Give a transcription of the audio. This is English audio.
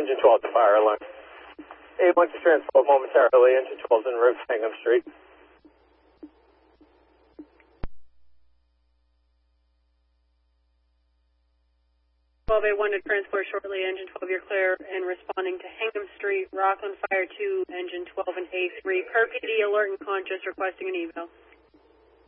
engine 12 to fire alarm. 81 to transport momentarily, engine 12's en route, Hingham Street. 12A1 to transport shortly, engine 12, you're clear, and responding to Hingham Street, Rockland Fire 2, engine 12 and A3. Per PD, alert and conscious, requesting an eval.